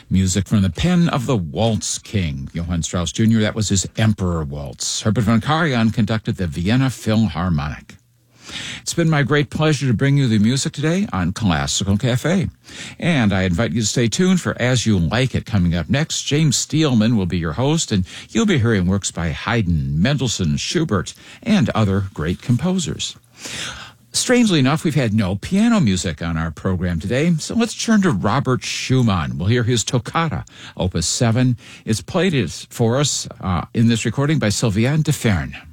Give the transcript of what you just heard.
Music from the pen of the Waltz King, Johann Strauss Jr. That was his Emperor Waltz. Herbert von Karajan conducted the Vienna Philharmonic. It's been my great pleasure to bring you the music today on Classical Cafe. And I invite you to stay tuned for As You Like It coming up next. James Steelman will be your host, and you'll be hearing works by Haydn, Mendelssohn, Schubert, and other great composers. Strangely enough, we've had no piano music on our program today, so let's turn to Robert Schumann. We'll hear his Toccata, Opus 7. It's played for us in this recording by Sylviane de Fern.